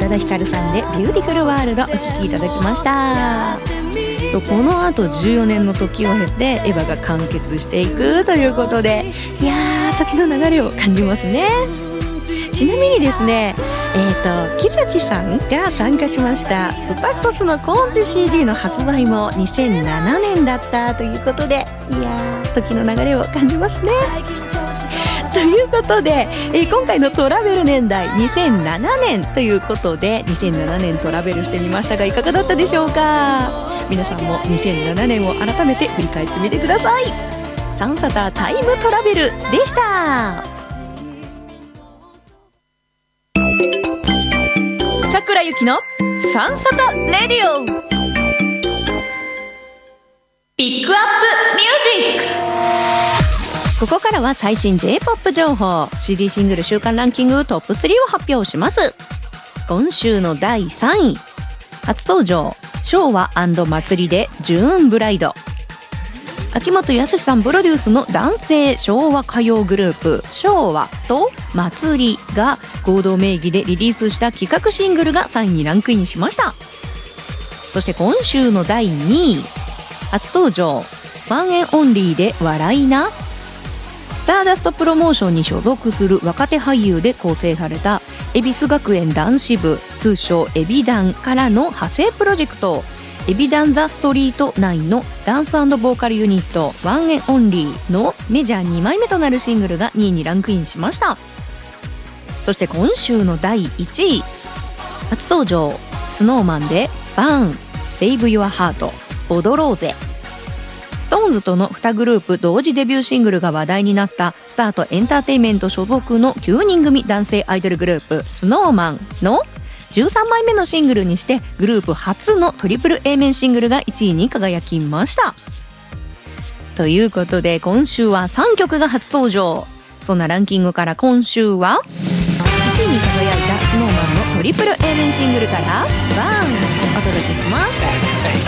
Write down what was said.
多田ヒカルさんでビューティフルワールドお聴きいただきました。そう、この後14年の時を経てエヴァが完結していくということで、いやー時の流れを感じますね。ちなみにですね、木立さんが参加しましたスパットスのコンビ CD の発売も2007年だったということで、いやー時の流れを感じますね。ということで、今回のトラベル年代2007年ということで2007年トラベルしてみましたが、いかがだったでしょうか。皆さんも2007年を改めて振り返ってみてください。サンサタタイムトラベルでした。桜ゆきのサンサタレディオピックアップミュージック。ここからは最新 J-POP 情報、 CD シングル週間ランキングトップ3を発表します。今週の第3位、初登場昭和&祭りでジューンブライド。秋元康さんプロデュースの男性昭和歌謡グループ昭和と祭りが合同名義でリリースした企画シングルが3位にランクインしました。そして今週の第2位、初登場ワンエンオンリーで笑いな。スターダストプロモーションに所属する若手俳優で構成された恵比寿学園男子部、通称エビダンからの派生プロジェクトエビダンザストリート内のダンス&ボーカルユニットワンエンオンリーのメジャー2枚目となるシングルが2位にランクインしました。そして今週の第1位、初登場 SnowMan でバーン Save Your Heart 踊ろうぜ。SixTONES との2グループ同時デビューシングルが話題になったスタートエンターテインメント所属の9人組男性アイドルグループ SnowMan の13枚目のシングルにしてグループ初のトリプル A 面シングルが1位に輝きました。ということで今週は3曲が初登場。そんなランキングから今週は1位に輝いた SnowMan のトリプル A 面シングルからバーンをお届けします。